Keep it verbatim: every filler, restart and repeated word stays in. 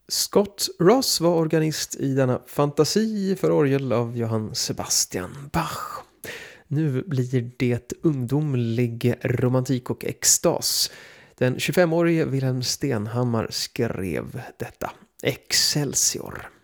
Scott Ross var organist i denna fantasi för orgel av Johann Sebastian Bach. Nu blir det ungdomlig romantik och extas. Den tjugofemårige Wilhelm Stenhammar skrev detta. Excelsior.